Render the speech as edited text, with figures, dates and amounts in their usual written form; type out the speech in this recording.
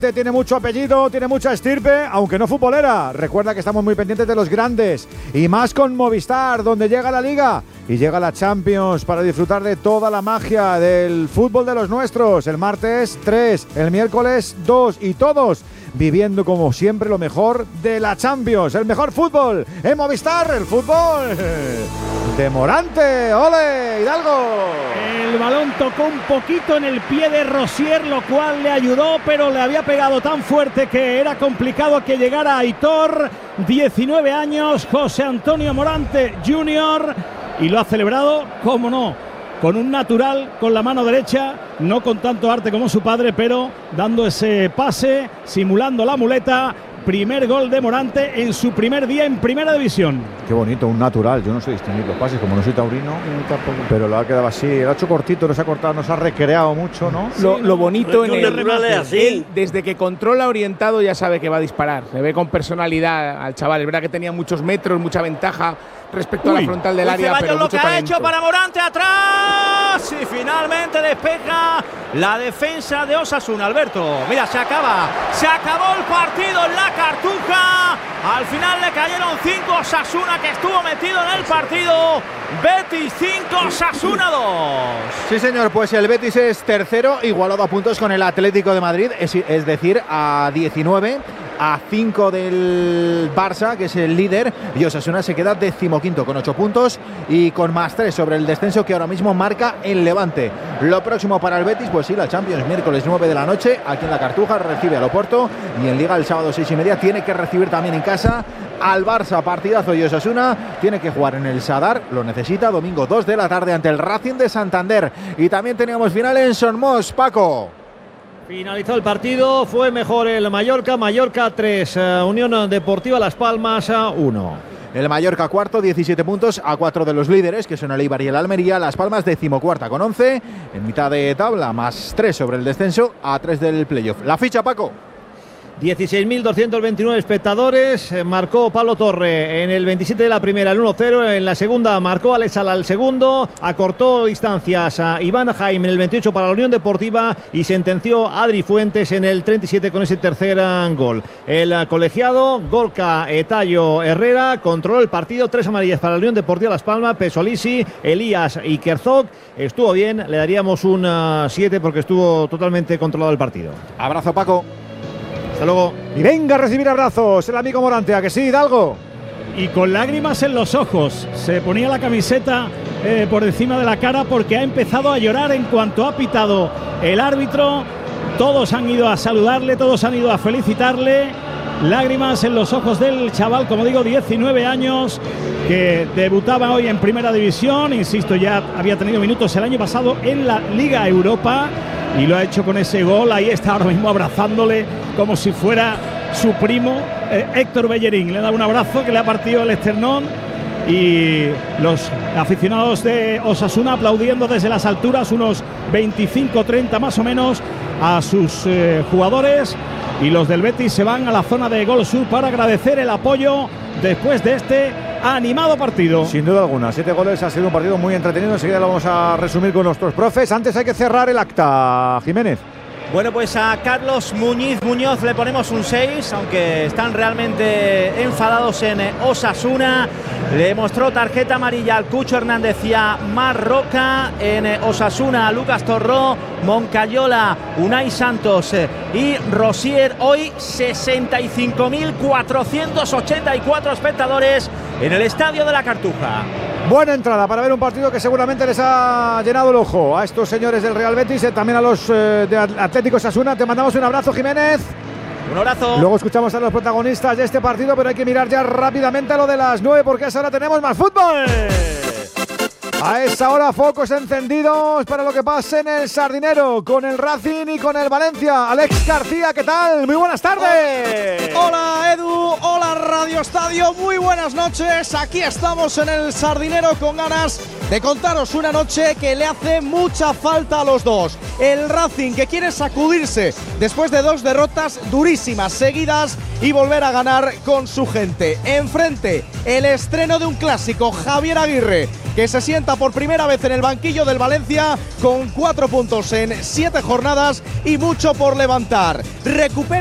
Tiene mucho apellido, tiene mucha estirpe, aunque no futbolera. Recuerda que estamos muy pendientes de los grandes y más con Movistar, donde llega la Liga y llega la Champions para disfrutar de toda la magia del fútbol de los nuestros. El martes 3, el miércoles 2 y todos viviendo como siempre lo mejor de la Champions, el mejor fútbol en Movistar, el fútbol de Morante. ¡Ole, Hidalgo! El balón tocó un poquito en el pie de Rosier, lo cual le ayudó, pero le había pegado tan fuerte que era complicado que llegara Aitor. 19 años, José Antonio Morante Jr. y lo ha celebrado, cómo no, con un natural, con la mano derecha, no con tanto arte como su padre, pero dando ese pase, simulando la muleta. Primer gol de Morante en su primer día en Primera División. Qué bonito, un natural. Yo no sé distinguir los pases, como no soy taurino, pero lo ha quedado así. Lo ha hecho cortito, no se ha cortado, no se ha recreado mucho, ¿no? Sí, lo bonito en el remate, él, desde que controla orientado, ya sabe que va a disparar. Se ve con personalidad al chaval. Es verdad que tenía muchos metros, mucha ventaja respecto a la frontal del área, pero lo mucho que talento. ha hecho para Morante atrás y finalmente despeja la defensa de Osasuna. Alberto, mira, se acabó el partido en la Cartuja. Al final le cayeron 5, Osasuna, que estuvo metido en el partido. Betis 5, Osasuna 2. Sí, señor, pues el Betis es tercero, igualado a puntos con el Atlético de Madrid, es decir, a 19, a 5 del Barça, que es el líder, y Osasuna se queda 15º con 8 puntos y con +3 sobre el descenso que ahora mismo marca el Levante. Lo próximo para el Betis, pues sí, la Champions, miércoles 9 de la noche, aquí en la Cartuja, recibe al Oporto, y en Liga el sábado 6:30 tiene que recibir también en casa al Barça. Partidazo, y Osasuna tiene que jugar en el Sadar, lo necesita, domingo 2 de la tarde ante el Racing de Santander. Y también teníamos final en Son Mos, Paco. Finalizó el partido, fue mejor el Mallorca 3, Unión Deportiva Las Palmas 1. El Mallorca cuarto, 17 puntos, a 4 de los líderes, que son el Eibar y el Almería. Las Palmas 14ª con 11, en mitad de tabla, +3 sobre el descenso, a 3 del playoff. La ficha, Paco. 16.229 espectadores, marcó Pablo Torre en el 27 de la primera, el 1-0, en la segunda marcó Alex Sala el segundo, acortó distancias a Iván Jaime en el 28 para la Unión Deportiva y sentenció a Adri Fuentes en el 37 con ese tercer gol. El colegiado Gorka Tallo Herrera controló el partido, 3 amarillas para la Unión Deportiva Las Palmas, Pesolisi, Elías y Kerzog. Estuvo bien, le daríamos un 7 porque estuvo totalmente controlado el partido. Abrazo, Paco. Hasta luego. Y venga a recibir abrazos el amigo Morante, ¿a que sí, Hidalgo? Y con lágrimas en los ojos, se ponía la camiseta por encima de la cara porque ha empezado a llorar en cuanto ha pitado el árbitro. Todos han ido a saludarle, todos han ido a felicitarle. Lágrimas en los ojos del chaval, como digo, 19 años, que debutaba hoy en Primera División. Insisto, ya había tenido minutos el año pasado en la Liga Europa y lo ha hecho con ese gol. Ahí está ahora mismo abrazándole como si fuera su primo, Héctor Bellerín. Le da un abrazo que le ha partido el esternón y los aficionados de Osasuna aplaudiendo desde las alturas, unos 25-30 más o menos, a sus jugadores. Y los del Betis se van a la zona de Gol Sur para agradecer el apoyo después de este animado partido. Sin duda alguna, 7 goles, ha sido un partido muy entretenido. Enseguida lo vamos a resumir con nuestros profes. Antes hay que cerrar el acta, Jiménez. Bueno, pues a Carlos Muñoz le ponemos un 6, aunque están realmente enfadados en Osasuna. Le mostró tarjeta amarilla al Cucho Hernández y a Marroca. En Osasuna, a Lucas Torró, Moncayola, Unai Santos y Rosier. Hoy 65.484 espectadores en el estadio de la Cartuja. Buena entrada para ver un partido que seguramente les ha llenado el ojo a estos señores del Real Betis, también a los de Atlético Osasuna. Te mandamos un abrazo, Jiménez. Un abrazo. Luego escuchamos a los protagonistas de este partido, pero hay que mirar ya rápidamente a lo de las 9 porque a esa hora tenemos más fútbol. A esa hora focos encendidos para lo que pase en el Sardinero con el Racing y con el Valencia. Alex García, ¿qué tal? Muy buenas tardes. Hola Edu, hola Radio Estadio, muy buenas noches. Aquí estamos en el Sardinero con ganas de contaros una noche que le hace mucha falta a los dos. El Racing, que quiere sacudirse después de 2 derrotas durísimas seguidas y volver a ganar con su gente. Enfrente, el estreno de un clásico, Javier Aguirre, que se sienta por primera vez en el banquillo del Valencia con 4 puntos en 7 jornadas y mucho por levantar. Recupera